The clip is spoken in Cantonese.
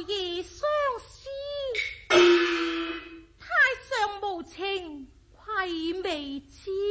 爷相思，太上無情愧微之。